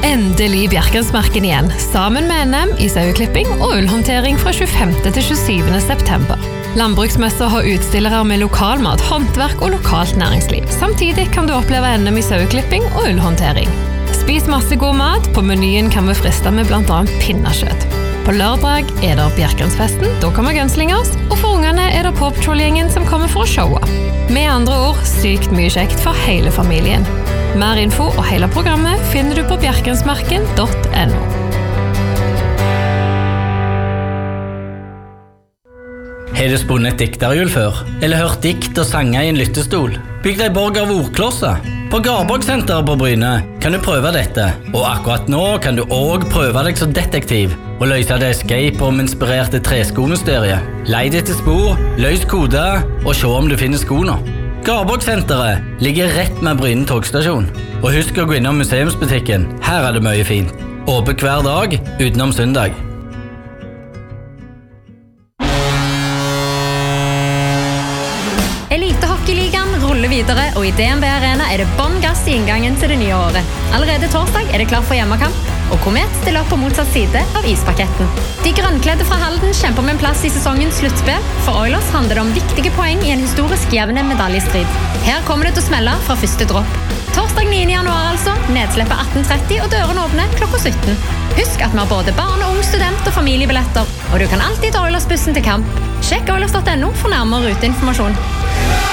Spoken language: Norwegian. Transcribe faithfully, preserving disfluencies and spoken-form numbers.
Endelig Bjerkensmarken igjen, sammen med N M i saueklipping og ullhåndtering fra tjuefemte til tjuesyvende september. Landbruksmesser har utstillere med lokalmat, håndverk og lokalt næringsliv. Samtidig kan du oppleve N M i saueklipping og ullhåndtering. Spis masse god mat, på menyen kan vi friste med blant annet pinnekjøtt. På lørdag er det Bjerkensfesten, da kommer Gunslingers, og for ungene er det Poptroll-gjengen som kommer for å showe. Med andre ord, sykt mye kjekt for hele familien. Mer info og hele programmet finner du på bjerkensmarken punktum no. Har du spunnet et dikterhjul før? Eller hørt dikt og sanger i en lyttestol? Bygg deg borg av ordklosser. På Garborgsenteret på Bryne kan du prøve dette. Og akkurat nå kan du også prøve deg som detektiv og løse det escape room-inspirerte treskomysteriet. Leid etter spor, løs koder og se om du finner skoene. Garborgsenteret ligger rett med Bryne togstasjon. Og husk å gå innom museumsbutikken. Her er det mye fint. Åpent hver dag, utenom søndag. Elitehockeyligaen ruller videre, og i D N B Arena er det bånn gass i inngangen til det nye året. Allerede torsdag er det klart for hjemmekamp, og Komet stiller opp på motsatt side av ispaketten. De grønnkledde fra Halden kjemper med en plass i sesongens sluttspill. For Oilers handler det om viktige poeng i en historisk jevne medaljestrid. Her kommer det til å smelle fra første dropp. Torsdag niende januar altså, nedslippet atten tretti og dørene åpner klokka sytten. Husk at vi har både barn og ung student og familiebilletter, og du kan alltid ta Oilers-bussen til kamp. Sjekk oilers punktum no for nærmere ruteinformasjon.